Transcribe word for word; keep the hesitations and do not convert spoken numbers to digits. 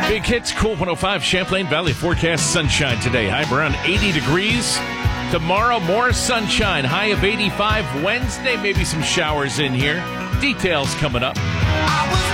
Big Hits, Cool one oh five, Champlain Valley forecast sunshine today. High of around eighty degrees. Tomorrow, more sunshine. High of eighty-five. Wednesday, maybe some showers in here. Details coming up.